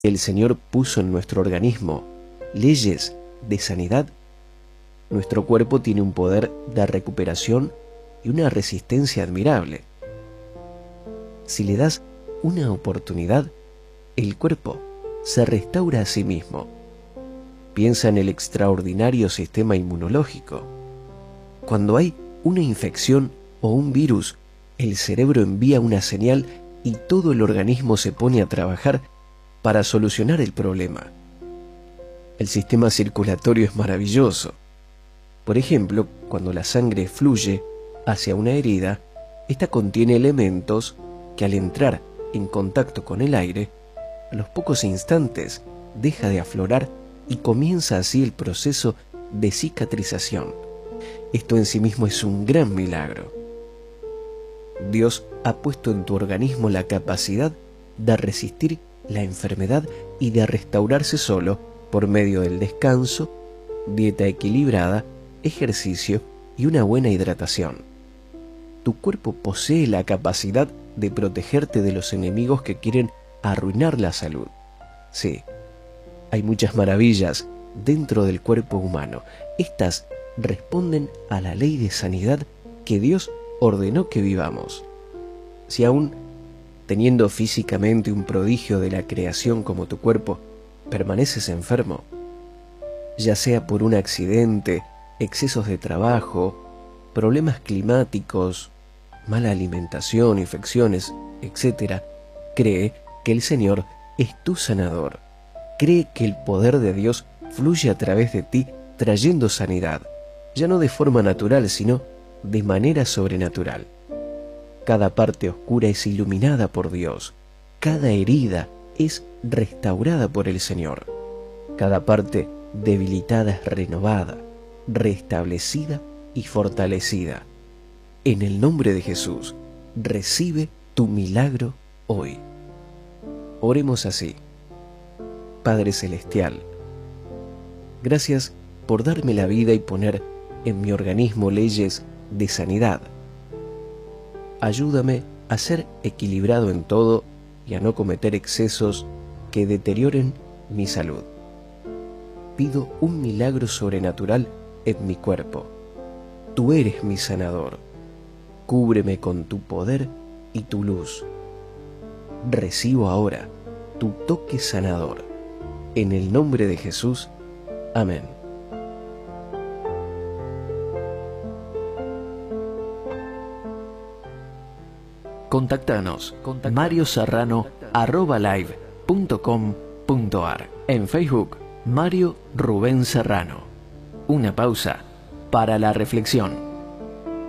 El Señor puso en nuestro organismo leyes de sanidad. Nuestro cuerpo tiene un poder de recuperación y una resistencia admirable. Si le das una oportunidad, el cuerpo se restaura a sí mismo. Piensa en el extraordinario sistema inmunológico. Cuando hay una infección o un virus, el cerebro envía una señal y todo el organismo se pone a trabajar para solucionar el problema. El sistema circulatorio es maravilloso. Por ejemplo, cuando la sangre fluye hacia una herida, esta contiene elementos que al entrar en contacto con el aire, a los pocos instantes deja de aflorar y comienza así el proceso de cicatrización. Esto en sí mismo es un gran milagro. Dios ha puesto en tu organismo la capacidad de resistir la enfermedad y de restaurarse solo por medio del descanso, dieta equilibrada, ejercicio y una buena hidratación. Tu cuerpo posee la capacidad de protegerte de los enemigos que quieren arruinar la salud. Sí, hay muchas maravillas dentro del cuerpo humano. Estas responden a la ley de sanidad que Dios ordenó que vivamos. Si aún teniendo físicamente un prodigio de la creación como tu cuerpo, permaneces enfermo, ya sea por un accidente, excesos de trabajo, problemas climáticos, mala alimentación, infecciones, etc., cree que el Señor es tu sanador. Cree que el poder de Dios fluye a través de ti trayendo sanidad, ya no de forma natural, sino de manera sobrenatural. Cada parte oscura es iluminada por Dios. Cada herida es restaurada por el Señor. Cada parte debilitada es renovada, restablecida y fortalecida. En el nombre de Jesús, recibe tu milagro hoy. Oremos así. Padre Celestial, gracias por darme la vida y poner en mi organismo leyes de sanidad. Ayúdame a ser equilibrado en todo y a no cometer excesos que deterioren mi salud. Pido un milagro sobrenatural en mi cuerpo. Tú eres mi sanador. Cúbreme con tu poder y tu luz. Recibo ahora tu toque sanador. En el nombre de Jesús. Amén. Contactanos marioserrano@live.com.ar. En Facebook, Mario Rubén Serrano. Una pausa para la reflexión.